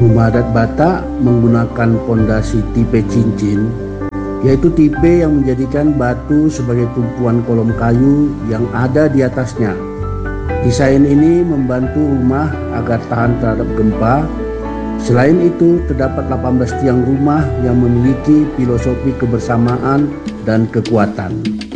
Rumah adat Batak menggunakan pondasi tipe cincin, yaitu tipe yang menjadikan batu sebagai tumpuan kolom kayu yang ada di atasnya. Desain ini membantu rumah agar tahan terhadap gempa. Selain itu, terdapat 18 tiang rumah yang memiliki filosofi kebersamaan dan kekuatan.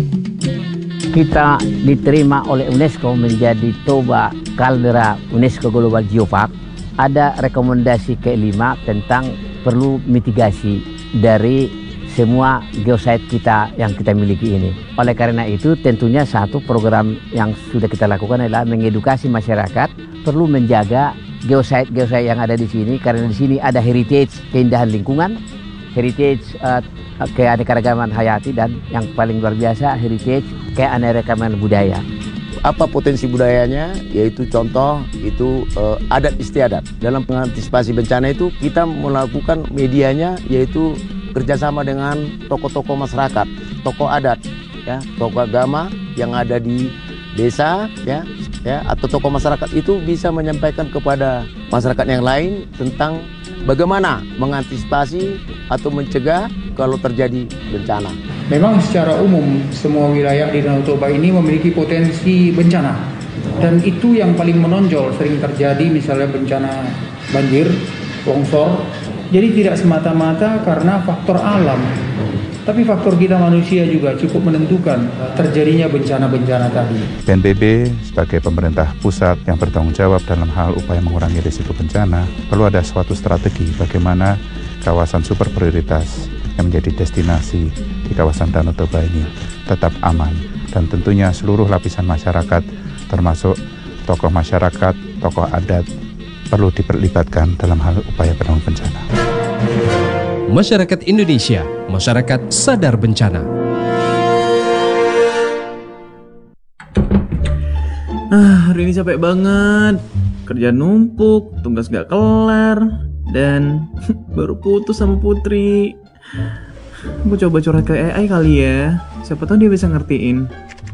Kita diterima oleh UNESCO menjadi Toba Caldera UNESCO Global Geopark. Ada rekomendasi kelima tentang perlu mitigasi dari semua geosite kita yang kita miliki ini. Oleh karena itu, tentunya satu program yang sudah kita lakukan adalah mengedukasi masyarakat perlu menjaga geosite yang ada di sini, karena di sini ada heritage keindahan lingkungan, heritage keanekaragaman hayati, dan yang paling luar biasa heritage keanekaragaman budaya. Apa potensi budayanya? Yaitu contoh itu adat istiadat. Dalam mengantisipasi bencana itu kita melakukan medianya yaitu kerjasama dengan tokoh-tokoh masyarakat, tokoh adat, ya, tokoh agama yang ada di desa, ya, atau tokoh masyarakat itu bisa menyampaikan kepada masyarakat yang lain tentang bagaimana mengantisipasi atau mencegah kalau terjadi bencana. Memang secara umum semua wilayah di Danau Toba ini memiliki potensi bencana, dan itu yang paling menonjol sering terjadi, misalnya bencana banjir, longsor. Jadi tidak semata-mata karena faktor alam, tapi faktor kita manusia juga cukup menentukan terjadinya bencana-bencana tadi. BNPB sebagai pemerintah pusat yang bertanggung jawab dalam hal upaya mengurangi risiko bencana, perlu ada suatu strategi bagaimana kawasan super prioritas yang menjadi destinasi di kawasan Danau Toba ini tetap aman, dan tentunya seluruh lapisan masyarakat termasuk tokoh masyarakat, tokoh adat perlu diperlibatkan dalam hal upaya penanggulangan bencana. Masyarakat Indonesia, masyarakat sadar bencana. Hari ini capek banget, kerjaan numpuk, tugas gak kelar, dan baru putus sama Putri. Gue coba curhat ke AI kali ya, siapa tahu dia bisa ngertiin.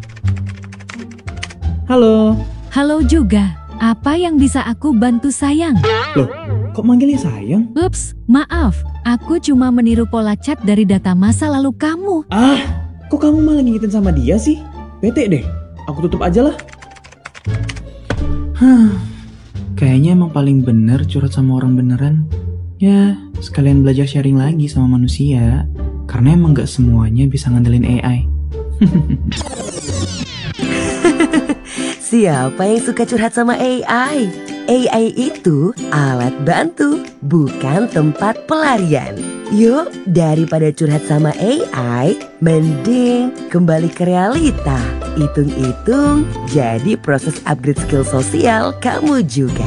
Halo. Halo juga, apa yang bisa aku bantu sayang? Loh, kok manggilnya sayang? Ups, maaf, aku cuma meniru pola chat dari data masa lalu kamu. Kok kamu malah ngingetin sama dia sih? Bete deh, aku tutup aja lah. Kayaknya emang paling bener curhat sama orang beneran. Ya, sekalian belajar sharing lagi sama manusia. Karena emang gak semuanya bisa ngandelin AI. Siapa yang suka curhat sama AI? AI itu alat bantu, bukan tempat pelarian. Yuk, daripada curhat sama AI, mending kembali ke realita. Hitung-hitung, jadi proses upgrade skill sosial kamu juga.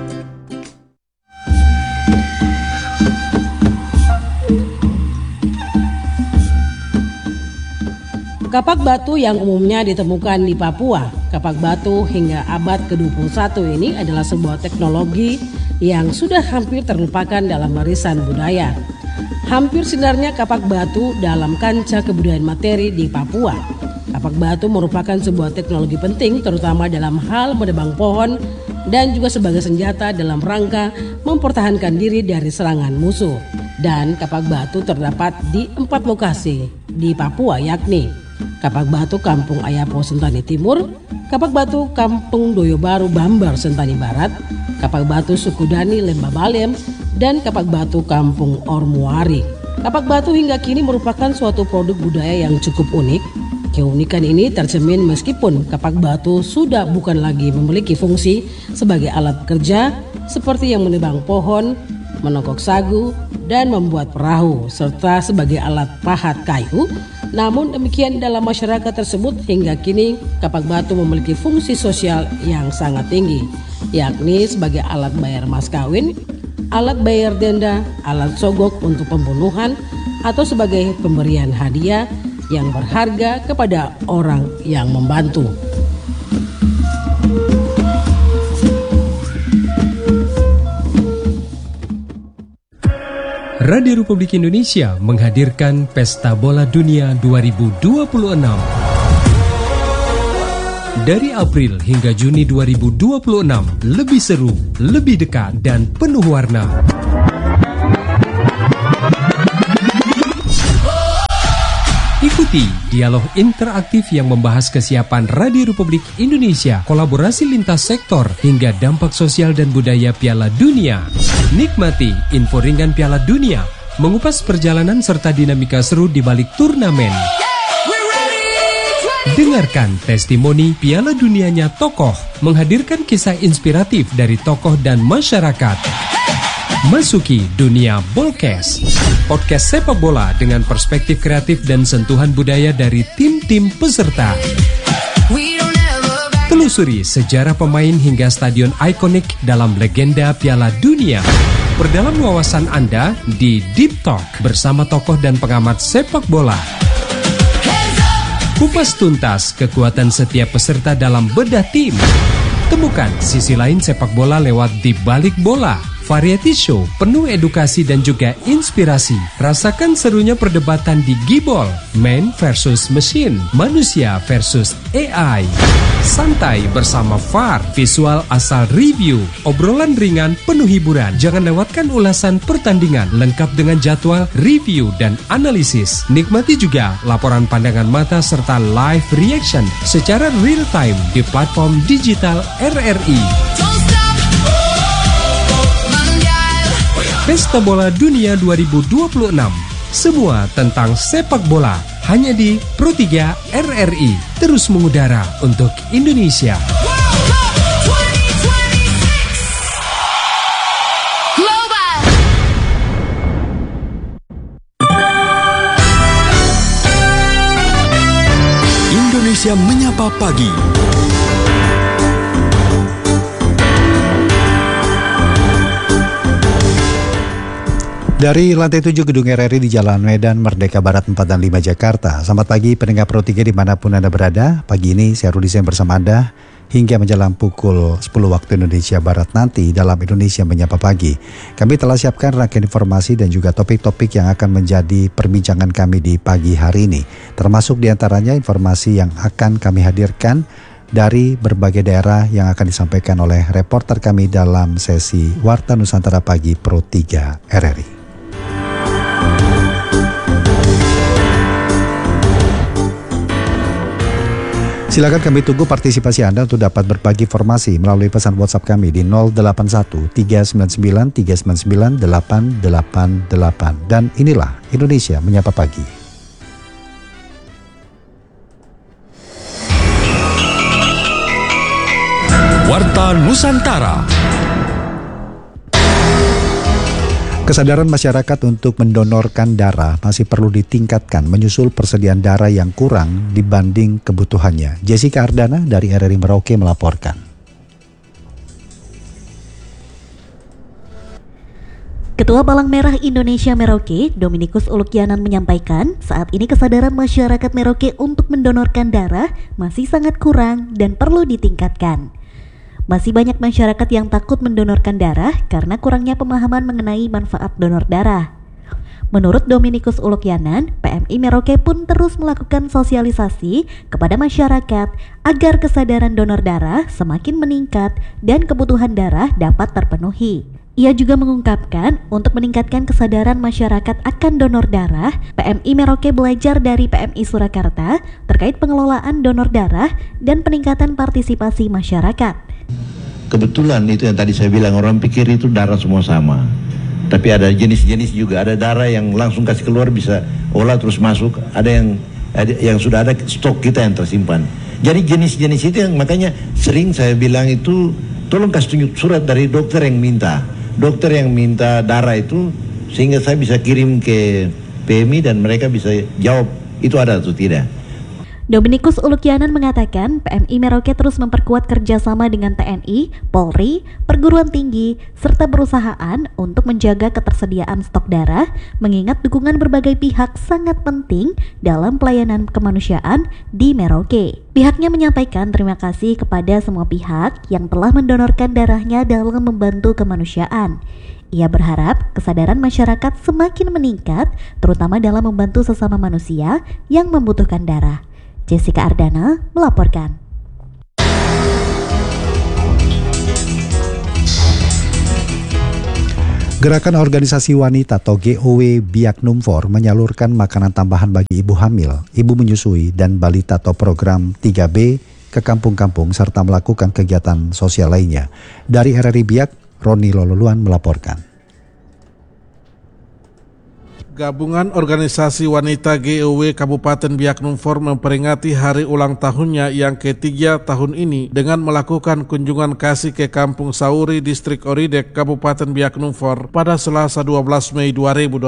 Kapak batu yang umumnya ditemukan di Papua. Kapak batu hingga abad ke-21 ini adalah sebuah teknologi yang sudah hampir terlupakan dalam warisan budaya. Hampir sinarnya kapak batu dalam kancah kebudayaan materi di Papua. Kapak batu merupakan sebuah teknologi penting terutama dalam hal menebang pohon dan juga sebagai senjata dalam rangka mempertahankan diri dari serangan musuh. Dan kapak batu terdapat di 4 lokasi di Papua, yakni Kapak Batu Kampung Ayapo Sentani Timur, Kapak Batu Kampung Doyo Baru Bambar Sentani Barat, Kapak Batu Suku Dani Lemba Balem, dan Kapak Batu Kampung Ormuari. Kapak batu hingga kini merupakan suatu produk budaya yang cukup unik. Keunikan ini tercermin meskipun kapak batu sudah bukan lagi memiliki fungsi sebagai alat kerja seperti yang menebang pohon, menokok sagu, dan membuat perahu, serta sebagai alat pahat kayu. Namun demikian dalam masyarakat tersebut hingga kini kapak batu memiliki fungsi sosial yang sangat tinggi, yakni sebagai alat bayar mas kawin, alat bayar denda, alat sogok untuk pembunuhan, atau sebagai pemberian hadiah yang berharga kepada orang yang membantu. Radio Republik Indonesia menghadirkan Pesta Bola Dunia 2026. Dari April hingga Juni 2026, lebih seru, lebih dekat, dan penuh warna. Ikuti dialog interaktif yang membahas kesiapan Radio Republik Indonesia, kolaborasi lintas sektor, hingga dampak sosial dan budaya Piala Dunia. Nikmati info ringan Piala Dunia, mengupas perjalanan serta dinamika seru di balik turnamen. Dengarkan testimoni Piala Dunianya tokoh, menghadirkan kisah inspiratif dari tokoh dan masyarakat. Masuki dunia Bolkes, podcast sepak bola dengan perspektif kreatif dan sentuhan budaya dari tim-tim peserta. Telusuri sejarah pemain hingga stadion ikonik dalam legenda Piala Dunia. Perdalam wawasan Anda di Deep Talk bersama tokoh dan pengamat sepak bola. Kupas tuntas kekuatan setiap peserta dalam bedah tim. Temukan sisi lain sepak bola lewat Di Balik Bola. Variety show penuh edukasi dan juga inspirasi. Rasakan serunya perdebatan di Gibol, man versus machine, manusia versus AI. Santai bersama VAR, visual asal review, obrolan ringan penuh hiburan. Jangan lewatkan ulasan pertandingan lengkap dengan jadwal, review, dan analisis. Nikmati juga laporan pandangan mata serta live reaction secara real time di platform digital RRI. Pesta Bola Dunia 2026. Semua tentang sepak bola hanya di Pro3 RRI. Terus mengudara untuk Indonesia. Indonesia Menyapa Pagi. Dari lantai 7 gedung RRI di Jalan Medan Merdeka Barat 4 dan 5 Jakarta. Selamat pagi pendengar Pro3 dimanapun Anda berada. Pagi ini saya Rudi Sen bersama Anda hingga menjelang pukul 10 waktu Indonesia Barat nanti dalam Indonesia Menyapa Pagi. Kami telah siapkan rangkaian informasi dan juga topik-topik yang akan menjadi perbincangan kami di pagi hari ini. Termasuk diantaranya informasi yang akan kami hadirkan dari berbagai daerah yang akan disampaikan oleh reporter kami dalam sesi Warta Nusantara Pagi Pro3 RRI. Silakan kami tunggu partisipasi Anda untuk dapat berbagi informasi melalui pesan WhatsApp kami di 081 399 399 888. Dan inilah Indonesia Menyapa Pagi. Warta Nusantara. Kesadaran masyarakat untuk mendonorkan darah masih perlu ditingkatkan menyusul persediaan darah yang kurang dibanding kebutuhannya. Jessica Ardana dari RRI Merauke melaporkan. Ketua Palang Merah Indonesia Merauke, Dominikus Ulukianan menyampaikan, saat ini kesadaran masyarakat Merauke untuk mendonorkan darah masih sangat kurang dan perlu ditingkatkan. Masih banyak masyarakat yang takut mendonorkan darah karena kurangnya pemahaman mengenai manfaat donor darah. Menurut Dominikus Ulukianan, PMI Merauke pun terus melakukan sosialisasi kepada masyarakat agar kesadaran donor darah semakin meningkat dan kebutuhan darah dapat terpenuhi. Ia juga mengungkapkan untuk meningkatkan kesadaran masyarakat akan donor darah, PMI Merauke belajar dari PMI Surakarta terkait pengelolaan donor darah dan peningkatan partisipasi masyarakat. Kebetulan itu yang tadi saya bilang, orang pikir itu darah semua sama. Tapi ada jenis-jenis juga, ada darah yang langsung kasih keluar bisa olah terus masuk, ada yang sudah ada stok kita yang tersimpan. Jadi jenis-jenis itu yang makanya sering saya bilang itu tolong kasih tunjuk surat dari dokter yang minta darah itu, sehingga saya bisa kirim ke PMI dan mereka bisa jawab itu ada atau tidak. Dominikus Ulukianan mengatakan PMI Merauke terus memperkuat kerjasama dengan TNI, Polri, perguruan tinggi, serta perusahaan untuk menjaga ketersediaan stok darah, mengingat dukungan berbagai pihak sangat penting dalam pelayanan kemanusiaan di Merauke. Pihaknya menyampaikan terima kasih kepada semua pihak yang telah mendonorkan darahnya dalam membantu kemanusiaan. Ia berharap kesadaran masyarakat semakin meningkat, terutama dalam membantu sesama manusia yang membutuhkan darah. Jessica Ardana melaporkan. Gerakan Organisasi Wanita atau GOW Biak Numfor menyalurkan makanan tambahan bagi ibu hamil, ibu menyusui, dan balita atau program 3B ke kampung-kampung serta melakukan kegiatan sosial lainnya. Dari RRI Biak, Roni Lololuan melaporkan. Gabungan Organisasi Wanita GOW Kabupaten Biak Numfor memperingati hari ulang tahunnya yang ketiga tahun ini dengan melakukan kunjungan kasih ke Kampung Sauri, Distrik Oridek, Kabupaten Biak Numfor pada Selasa 12 Mei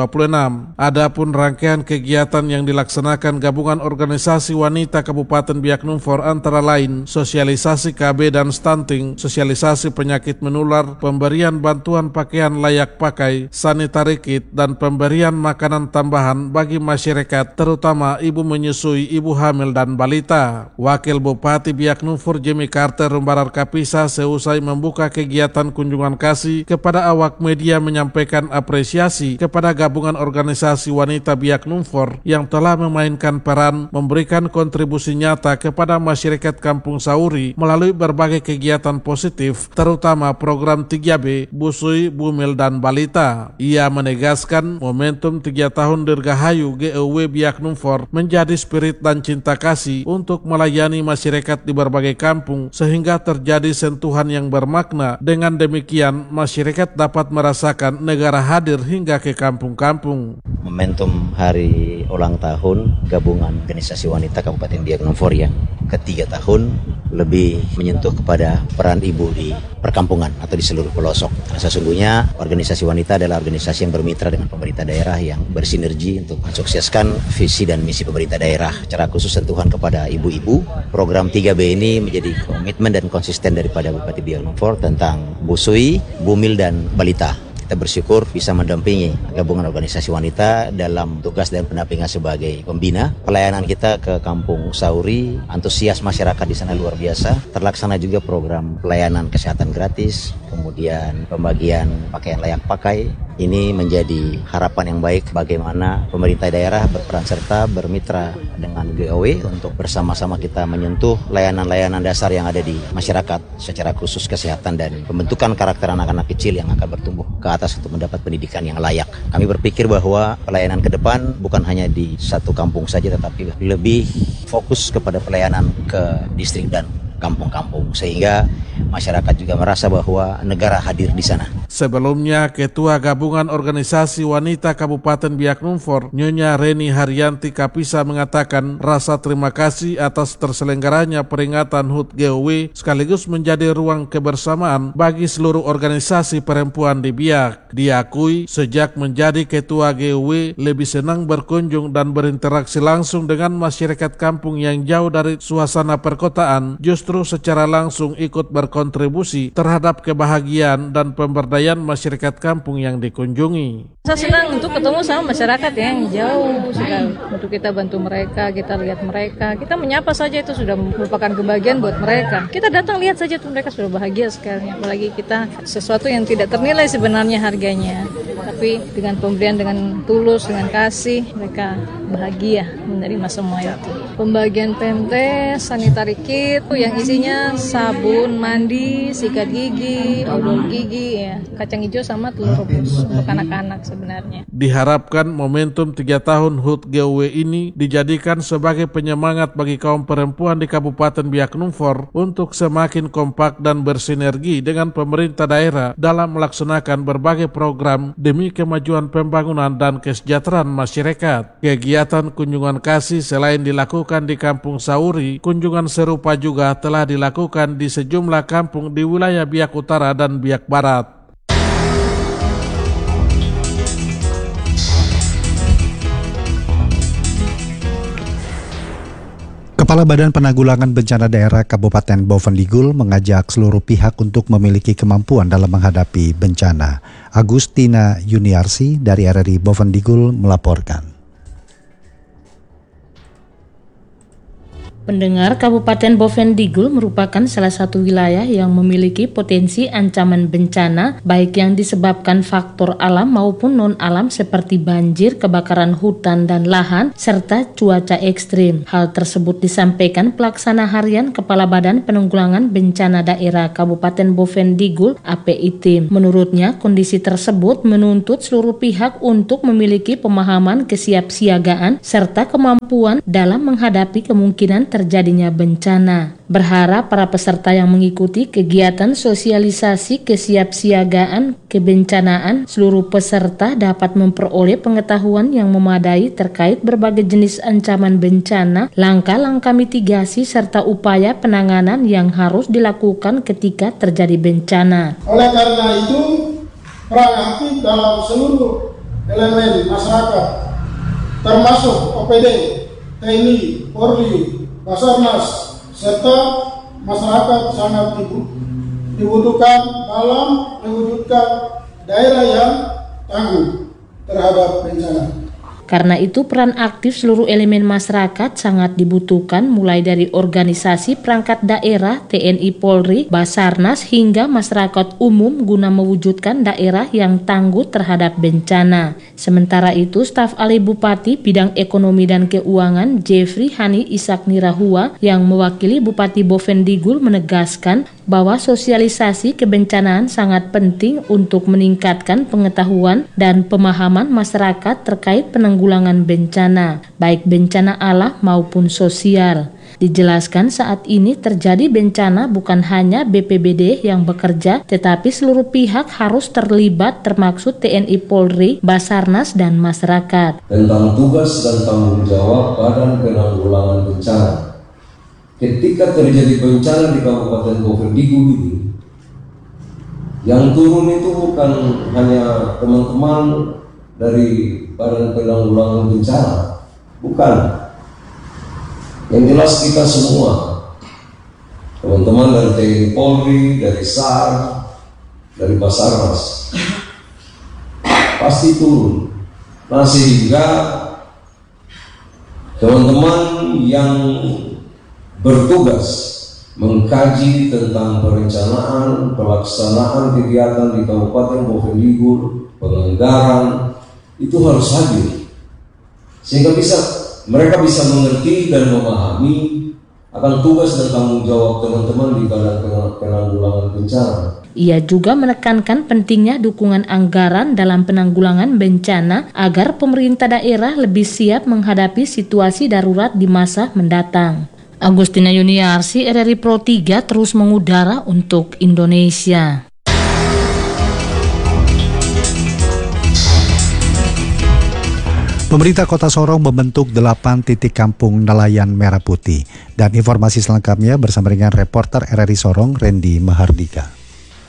2026. Adapun rangkaian kegiatan yang dilaksanakan Gabungan Organisasi Wanita Kabupaten Biak Numfor antara lain sosialisasi KB dan stunting, sosialisasi penyakit menular, pemberian bantuan pakaian layak pakai, sanitary kit, dan pemberian makanan tambahan bagi masyarakat terutama ibu menyusui, ibu hamil dan balita. Wakil Bupati Biak Numfor Jimmy Carter Rumbarar Kapisa seusai membuka kegiatan kunjungan kasih kepada awak media menyampaikan apresiasi kepada Gabungan Organisasi Wanita Biak Numfor yang telah memainkan peran memberikan kontribusi nyata kepada masyarakat Kampung Sauri melalui berbagai kegiatan positif terutama program 3B Busui, Bumil dan Balita. Ia menegaskan momentum 3 tahun Dirgahayu GOW Biak Numfor menjadi spirit dan cinta kasih untuk melayani masyarakat di berbagai kampung sehingga terjadi sentuhan yang bermakna. Dengan demikian masyarakat dapat merasakan negara hadir hingga ke kampung-kampung. Momentum hari ulang tahun Gabungan Organisasi Wanita Kabupaten Biak Numfor yang ketiga tahun lebih menyentuh kepada peran ibu di perkampungan atau di seluruh pelosok. Karena sesungguhnya organisasi wanita adalah organisasi yang bermitra dengan pemerintah daerah yang bersinergi untuk mensukseskan visi dan misi pemerintah daerah. Secara khusus sentuhan kepada ibu-ibu, program 3B ini menjadi komitmen dan konsisten daripada Bupati Biak Numfor tentang busui, bumil dan balita. Kita bersyukur bisa mendampingi Gabungan Organisasi Wanita dalam tugas dan pendampingan sebagai pembina. Pelayanan kita ke Kampung Sauri, antusias masyarakat di sana luar biasa. Terlaksana juga program pelayanan kesehatan gratis, kemudian pembagian pakaian layak pakai. Ini menjadi harapan yang baik bagaimana pemerintah daerah berperan serta bermitra dengan GOW untuk bersama-sama kita menyentuh layanan-layanan dasar yang ada di masyarakat secara khusus kesehatan dan pembentukan karakter anak-anak kecil yang akan bertumbuh ke atas untuk mendapat pendidikan yang layak. Kami berpikir bahwa pelayanan ke depan bukan hanya di satu kampung saja tetapi lebih fokus kepada pelayanan ke distrik dan kampung-kampung sehingga masyarakat juga merasa bahwa negara hadir di sana. Sebelumnya, Ketua Gabungan Organisasi Wanita Kabupaten Biak Numfor, Nyonya Reni Haryanti Kapisa mengatakan rasa terima kasih atas terselenggaranya peringatan HUT GOW sekaligus menjadi ruang kebersamaan bagi seluruh organisasi perempuan di Biak. Diakui sejak menjadi Ketua GOW lebih senang berkunjung dan berinteraksi langsung dengan masyarakat kampung yang jauh dari suasana perkotaan, justru secara langsung ikut berkontribusi terhadap kebahagiaan dan pemberdayaan masyarakat kampung yang dikunjungi. Saya senang untuk ketemu sama masyarakat yang jauh sekali. Untuk kita bantu mereka, kita lihat mereka, kita menyapa saja itu sudah merupakan kebahagiaan buat mereka. Kita datang lihat saja tuh mereka sudah bahagia sekali. Apalagi kita sesuatu yang tidak ternilai sebenarnya harganya. Tapi dengan pemberian dengan tulus, dengan kasih, mereka bahagia menerima semua itu. Pembagian pempes, sanitary kit yang isinya sabun mandi, sikat gigi, odol gigi, ya, kacang hijau sama telur rebus untuk anak-anak sebenarnya. Diharapkan momentum 3 tahun HUT GOW ini dijadikan sebagai penyemangat bagi kaum perempuan di Kabupaten Biak Numfor untuk semakin kompak dan bersinergi dengan pemerintah daerah dalam melaksanakan berbagai program demi kemajuan pembangunan dan kesejahteraan masyarakat. Kegiatan kunjungan kasih selain dilakukan di Kampung Sauri, kunjungan serupa juga telah dilakukan di sejumlah kampung di wilayah Biak Utara dan Biak Barat. Kepala Badan Penanggulangan Bencana Daerah Kabupaten Bovendigul mengajak seluruh pihak untuk memiliki kemampuan dalam menghadapi bencana. Agustina Yuniarsi dari RRI Bovendigul melaporkan. Pendengar, Kabupaten Bovendigul merupakan salah satu wilayah yang memiliki potensi ancaman bencana baik yang disebabkan faktor alam maupun non-alam seperti banjir, kebakaran hutan dan lahan, serta cuaca ekstrim. Hal tersebut disampaikan Pelaksana Harian Kepala Badan Penanggulangan Bencana Daerah Kabupaten Bovendigul (APITIM). Menurutnya, kondisi tersebut menuntut seluruh pihak untuk memiliki pemahaman kesiapsiagaan serta kemampuan dalam menghadapi kemungkinan terjadinya bencana. Berharap para peserta yang mengikuti kegiatan sosialisasi kesiapsiagaan kebencanaan, seluruh peserta dapat memperoleh pengetahuan yang memadai terkait berbagai jenis ancaman bencana, langkah-langkah mitigasi serta upaya penanganan yang harus dilakukan ketika terjadi bencana. Oleh karena itu, peran aktif dalam seluruh elemen masyarakat, termasuk OPD, TNI, Polri, Basarnas, serta masyarakat sangat dibutuhkan dalam mewujudkan daerah yang tangguh terhadap bencana. Karena itu peran aktif seluruh elemen masyarakat sangat dibutuhkan mulai dari organisasi perangkat daerah, TNI Polri, Basarnas hingga masyarakat umum guna mewujudkan daerah yang tangguh terhadap bencana. Sementara itu staf ahli Bupati Bidang Ekonomi dan Keuangan Jeffrey Hani Ishak Nirahua yang mewakili Bupati Bovendigul menegaskan bahwa sosialisasi kebencanaan sangat penting untuk meningkatkan pengetahuan dan pemahaman masyarakat terkait penanggulangan bencana, baik bencana alam maupun sosial. Dijelaskan saat ini terjadi bencana bukan hanya BPBD yang bekerja, tetapi seluruh pihak harus terlibat termaksud TNI Polri, Basarnas, dan masyarakat. Tentang tugas dan tanggung jawab Badan Penanggulangan Bencana. Ketika terjadi bencana di Kabupaten Bovendigul ini, yang turun itu bukan hanya teman-teman dari Badan Penanggulangan Bencana, bukan. Yang jelas kita semua, teman-teman dari TNI Polri, dari SAR, dari Basarnas, pasti turun. Nah sehingga teman-teman yang bertugas mengkaji tentang perencanaan, pelaksanaan kegiatan di Kabupaten Bovendigul, penganggaran, itu harus hadir. Sehingga mereka bisa mengerti dan memahami akan tugas dan tanggung jawab teman-teman di Badan Penanggulangan Bencana. Ia juga menekankan pentingnya dukungan anggaran dalam penanggulangan bencana agar pemerintah daerah lebih siap menghadapi situasi darurat di masa mendatang. Agustina Yuniarsi, RRI Pro 3 terus mengudara untuk Indonesia. Pemerintah Kota Sorong membentuk 8 titik kampung nelayan merah putih. Dan informasi selengkapnya bersama dengan reporter RRI Sorong, Randy Mahardika.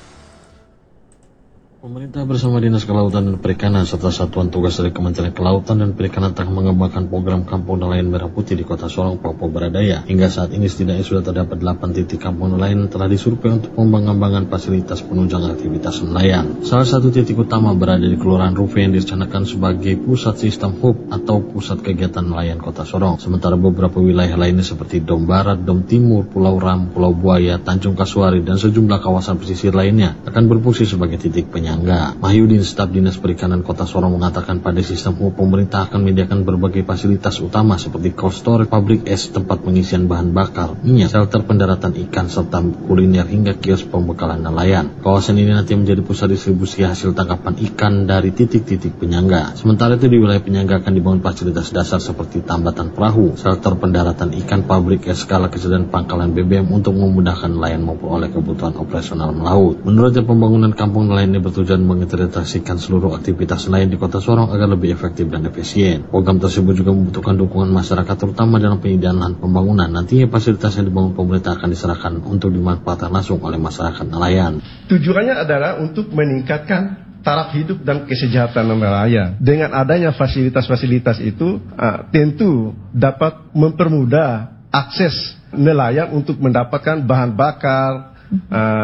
Pemerintah bersama Dinas Kelautan dan Perikanan serta Satuan Tugas dari Kementerian Kelautan dan Perikanan tengah mengembangkan program Kampung Nelayan Merah Putih di Kota Sorong, Papua Baradaya. Hingga saat ini setidaknya sudah terdapat 8 titik kampung nelayan yang telah disurvei untuk pengembangan fasilitas penunjang aktivitas nelayan. Salah satu titik utama berada di Kelurahan Rufe yang direncanakan sebagai pusat sistem hub atau pusat kegiatan nelayan Kota Sorong. Sementara beberapa wilayah lainnya seperti Dom Barat, Dom Timur, Pulau Ram, Pulau Buaya, Tanjung Kasuari, dan sejumlah kawasan pesisir lainnya akan berfungsi sebagai titik penyangga. Mahyudin, staf Dinas Perikanan Kota Sorong mengatakan pada sistem hub pemerintah akan menyediakan berbagai fasilitas utama seperti cold storage, pabrik es, tempat pengisian bahan bakar, minyak, shelter pendaratan ikan, serta kuliner hingga kios pembekalan nelayan. Kawasan ini nanti menjadi pusat distribusi hasil tangkapan ikan dari titik-titik penyangga. Sementara itu di wilayah penyangga akan dibangun fasilitas dasar seperti tambatan perahu, shelter pendaratan ikan, pabrik es, skala kecil dan pangkalan BBM untuk memudahkan nelayan maupun oleh kebutuhan operasional melaut. Menurutnya pembangunan kampung nelayan ini bertujuan mengintegrasikan seluruh aktivitas nelayan di Kota Sorong agar lebih efektif dan efisien. Program tersebut juga membutuhkan dukungan masyarakat terutama dalam penyediaan lahan pembangunan. Nantinya fasilitas yang dibangun pemerintah akan diserahkan untuk dimanfaatkan langsung oleh masyarakat nelayan. Tujuannya adalah untuk meningkatkan taraf hidup dan kesejahteraan nelayan. Dengan adanya fasilitas-fasilitas itu tentu dapat mempermudah akses nelayan untuk mendapatkan bahan bakar,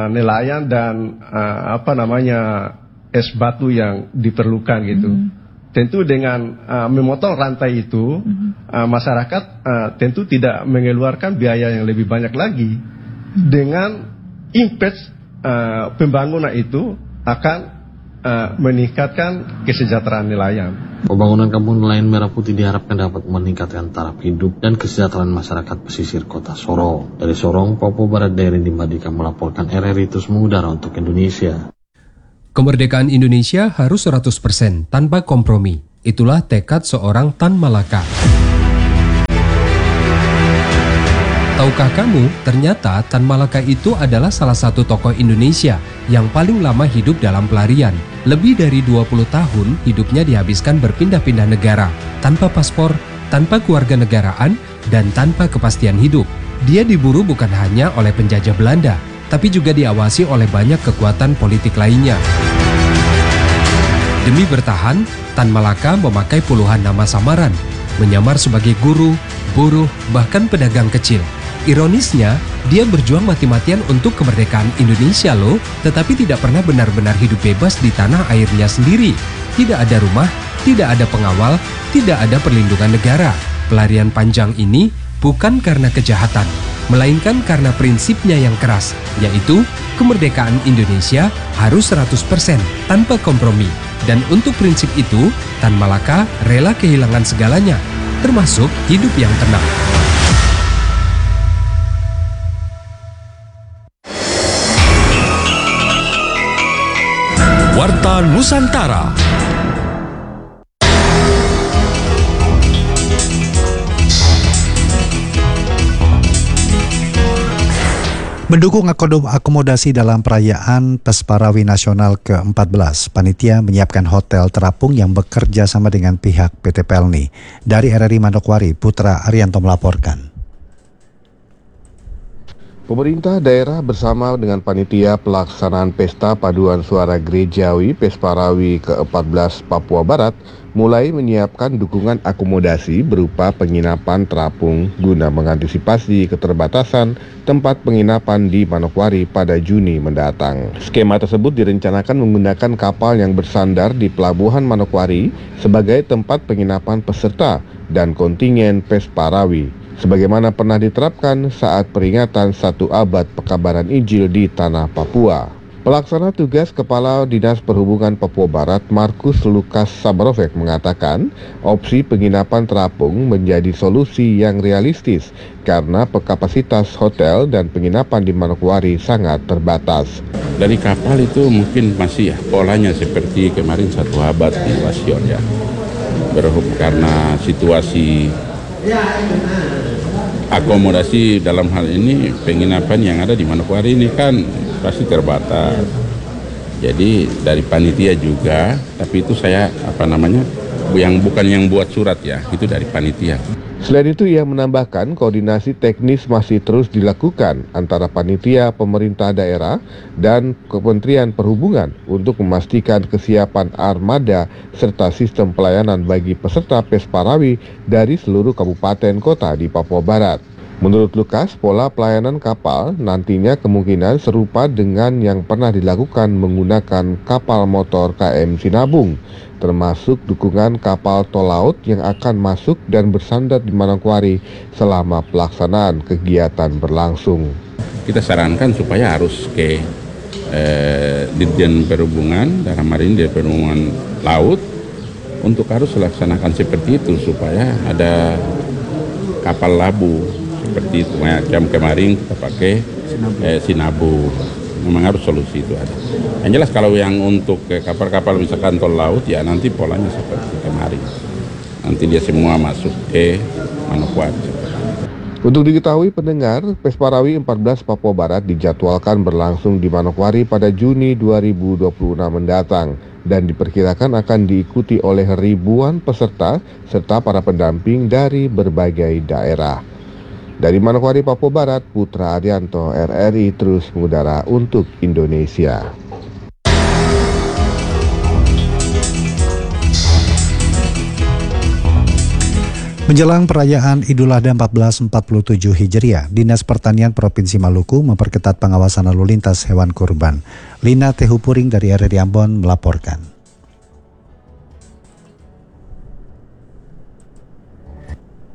nelayan dan es batu yang diperlukan gitu. tentu dengan memotong rantai itu, masyarakat tentu tidak mengeluarkan biaya yang lebih banyak lagi. Dengan impact pembangunan itu akan meningkatkan kesejahteraan nelayan. Pembangunan kampung nelayan Merah Putih diharapkan dapat meningkatkan taraf hidup dan kesejahteraan masyarakat pesisir kota Sorong. Dari Sorong, Papua Barat, Daerah Dimadika melaporkan RRI Terus Mengudara untuk Indonesia. Kemerdekaan Indonesia harus 100% tanpa kompromi. Itulah tekad seorang Tan Malaka. Tahukah kamu, ternyata Tan Malaka itu adalah salah satu tokoh Indonesia yang paling lama hidup dalam pelarian. Lebih dari 20 tahun hidupnya dihabiskan berpindah-pindah negara, tanpa paspor, tanpa kewarganegaraan, dan tanpa kepastian hidup. Dia diburu bukan hanya oleh penjajah Belanda, tapi juga diawasi oleh banyak kekuatan politik lainnya. Demi bertahan, Tan Malaka memakai puluhan nama samaran, menyamar sebagai guru, buruh, bahkan pedagang kecil. Ironisnya, dia berjuang mati-matian untuk kemerdekaan Indonesia loh, tetapi tidak pernah benar-benar hidup bebas di tanah airnya sendiri. Tidak ada rumah, tidak ada pengawal, tidak ada perlindungan negara. Pelarian panjang ini bukan karena kejahatan, melainkan karena prinsipnya yang keras, yaitu kemerdekaan Indonesia harus 100% tanpa kompromi. Dan untuk prinsip itu, Tan Malaka rela kehilangan segalanya, termasuk hidup yang tenang. Warta Nusantara. Mendukung akomodasi dalam perayaan Pesparawi Nasional ke-14, panitia menyiapkan hotel terapung yang bekerja sama dengan pihak PT Pelni. Dari RRI Manokwari, Putra Arianto melaporkan. Pemerintah daerah bersama dengan panitia pelaksanaan Pesta Paduan Suara Gerejawi Pesparawi ke-14 Papua Barat mulai menyiapkan dukungan akomodasi berupa penginapan terapung guna mengantisipasi keterbatasan tempat penginapan di Manokwari pada Juni mendatang. Skema tersebut direncanakan menggunakan kapal yang bersandar di Pelabuhan Manokwari sebagai tempat penginapan peserta dan kontingen Pesparawi, sebagaimana pernah diterapkan saat peringatan 1 abad pekabaran Injil di tanah Papua. Pelaksana tugas Kepala Dinas Perhubungan Papua Barat, Markus Lukas Sabarovek, mengatakan opsi penginapan terapung menjadi solusi yang realistis karena kapasitas hotel dan penginapan di Manokwari sangat terbatas. Dari kapal itu mungkin masih polanya seperti kemarin 1 abad di Wasion ya. Karena situasi akomodasi dalam hal ini penginapan yang ada di Manokwari ini kan pasti terbatas. Jadi dari panitia juga, tapi itu saya yang bukan yang buat surat ya, itu dari panitia. Selain itu ia menambahkan koordinasi teknis masih terus dilakukan antara panitia pemerintah daerah dan Kementerian Perhubungan untuk memastikan kesiapan armada serta sistem pelayanan bagi peserta Pesparawi dari seluruh kabupaten kota di Papua Barat. Menurut Lukas, pola pelayanan kapal nantinya kemungkinan serupa dengan yang pernah dilakukan menggunakan kapal motor KM Sinabung, termasuk dukungan kapal tol laut yang akan masuk dan bersandar di Manokwari selama pelaksanaan kegiatan berlangsung. Kita sarankan supaya harus ke Dirjen Perhubungan, dalam hari ini Dirjen Perhubungan Laut, untuk harus melaksanakan seperti itu supaya ada kapal labu. Seperti itu, macam kemarin kita pakai Sinabu. Memang harus solusi itu ada. Yang jelas kalau yang untuk kapal-kapal misalkan tol laut ya nanti polanya seperti kemarin. Nanti dia semua masuk ke Manokwari. Untuk diketahui pendengar, Pesparawi 14 Papua Barat dijadwalkan berlangsung di Manokwari pada Juni 2026 mendatang dan diperkirakan akan diikuti oleh ribuan peserta serta para pendamping dari berbagai daerah. Dari Manokwari, Papua Barat, Putra Arianto, RRI Terus Mengudara untuk Indonesia. Menjelang perayaan Idul Adha 1447 Hijriah, Dinas Pertanian Provinsi Maluku memperketat pengawasan lalu lintas hewan kurban. Lina Tehupuring dari RRI Ambon melaporkan.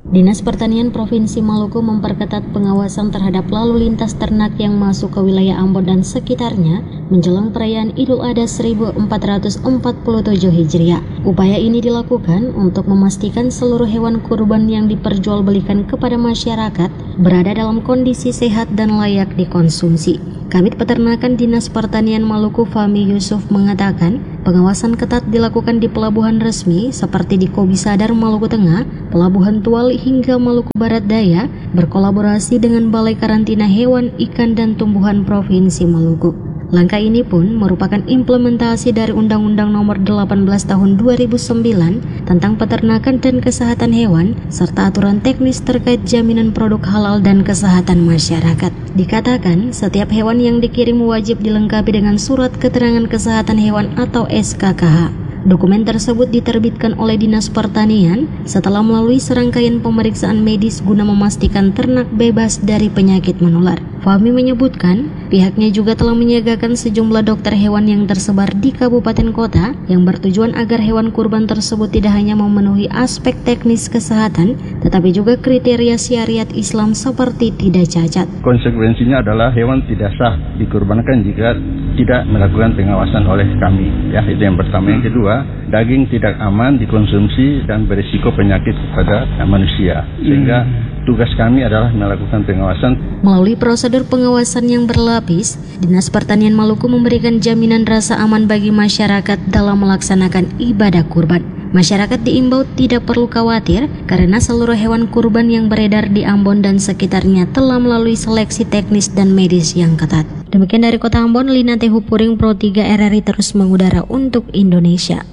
Dinas Pertanian Provinsi Maluku memperketat pengawasan terhadap lalu lintas ternak yang masuk ke wilayah Ambon dan sekitarnya menjelang perayaan Idul Adha 1447 Hijriah. Upaya ini dilakukan untuk memastikan seluruh hewan kurban yang diperjualbelikan kepada masyarakat berada dalam kondisi sehat dan layak dikonsumsi. Kabid Peternakan Dinas Pertanian Maluku Fahmi Yusuf mengatakan, pengawasan ketat dilakukan di pelabuhan resmi seperti di Kobi Sadar Maluku Tengah, Pelabuhan Tual hingga Maluku Barat Daya, berkolaborasi dengan Balai Karantina Hewan, Ikan dan Tumbuhan Provinsi Maluku. Langkah ini pun merupakan implementasi dari Undang-Undang Nomor 18 Tahun 2009 tentang peternakan dan kesehatan hewan serta aturan teknis terkait jaminan produk halal dan kesehatan masyarakat. Dikatakan, setiap hewan yang dikirim wajib dilengkapi dengan surat keterangan kesehatan hewan atau SKKH. Dokumen tersebut diterbitkan oleh Dinas Pertanian setelah melalui serangkaian pemeriksaan medis guna memastikan ternak bebas dari penyakit menular. Fahmi menyebutkan, pihaknya juga telah menyiagakan sejumlah dokter hewan yang tersebar di kabupaten kota yang bertujuan agar hewan kurban tersebut tidak hanya memenuhi aspek teknis kesehatan, tetapi juga kriteria syariat Islam seperti tidak cacat. Konsekuensinya adalah hewan tidak sah dikurbankan jika tidak melakukan pengawasan oleh kami. Ya, itu yang pertama. Yang kedua, daging tidak aman dikonsumsi dan berisiko penyakit kepada manusia. Sehingga tugas kami adalah melakukan pengawasan. Melalui prosedur pengawasan yang berlapis, Dinas Pertanian Maluku memberikan jaminan rasa aman bagi masyarakat dalam melaksanakan ibadah kurban. Masyarakat diimbau tidak perlu khawatir karena seluruh hewan kurban yang beredar di Ambon dan sekitarnya telah melalui seleksi teknis dan medis yang ketat. Demikian dari Kota Ambon, Lina Tehupuring, Pro 3 RRI terus mengudara untuk Indonesia.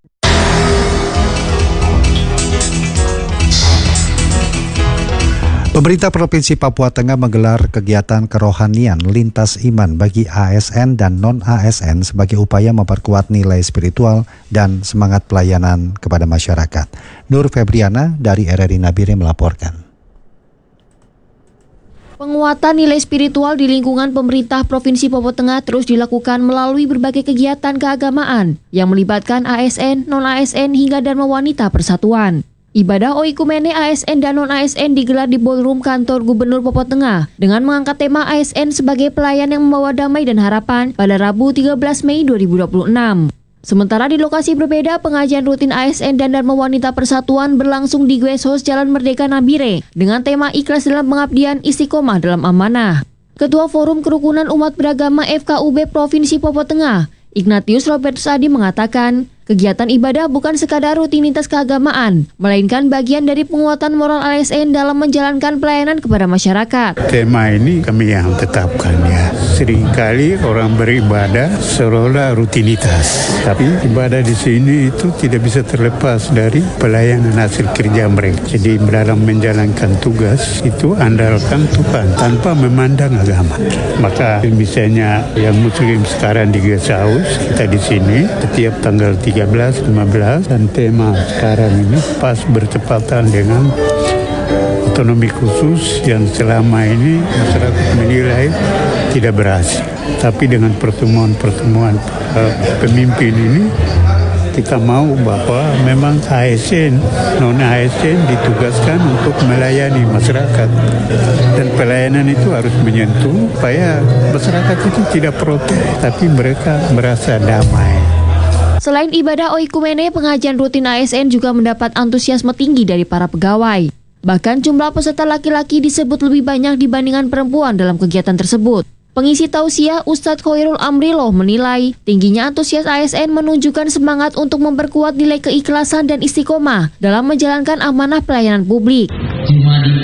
Pemerintah Provinsi Papua Tengah menggelar kegiatan kerohanian lintas iman bagi ASN dan non-ASN sebagai upaya memperkuat nilai spiritual dan semangat pelayanan kepada masyarakat. Nur Febriana dari RRI Nabire melaporkan. Penguatan nilai spiritual di lingkungan pemerintah Provinsi Papua Tengah terus dilakukan melalui berbagai kegiatan keagamaan yang melibatkan ASN, non-ASN hingga Dharma Wanita Persatuan. Ibadah Oikumene ASN dan non-ASN digelar di ballroom kantor Gubernur Papua Tengah dengan mengangkat tema ASN sebagai pelayan yang membawa damai dan harapan pada Rabu 13 Mei 2026. Sementara di lokasi berbeda, pengajian rutin ASN dan Dharma Wanita Persatuan berlangsung di Guest House Jalan Merdeka Nabire dengan tema ikhlas dalam pengabdian, istiqomah dalam amanah. Ketua Forum Kerukunan Umat Beragama FKUB Provinsi Papua Tengah, Ignatius Robertus Adi mengatakan, kegiatan ibadah bukan sekadar rutinitas keagamaan, melainkan bagian dari penguatan moral ASN dalam menjalankan pelayanan kepada masyarakat. Tema ini kami yang tetapkan ya. Seringkali orang beribadah seolah rutinitas, tapi ibadah di sini itu tidak bisa terlepas dari pelayanan hasil kerja mereka. Jadi dalam menjalankan tugas itu andalkan Tuhan tanpa memandang agama. Maka misalnya yang Muslim sekarang di Guest House, kita di sini setiap tanggal 13, 15 dan tema sekarang ini pas bertepatan dengan otonomi khusus yang selama ini masyarakat menilai tidak berhasil. Tapi dengan pertemuan-pertemuan pemimpin ini kita mau bahwa memang ASN, non-ASN ditugaskan untuk melayani masyarakat. Dan pelayanan itu harus menyentuh supaya masyarakat itu tidak protes, tapi mereka merasa damai. Selain ibadah Oikumene, pengajian rutin ASN juga mendapat antusiasme tinggi dari para pegawai. Bahkan jumlah peserta laki-laki disebut lebih banyak dibandingkan perempuan dalam kegiatan tersebut. Pengisi tausiah Ustadz Khoirul Amriloh menilai tingginya antusias ASN menunjukkan semangat untuk memperkuat nilai keikhlasan dan istiqomah dalam menjalankan amanah pelayanan publik. Cuma di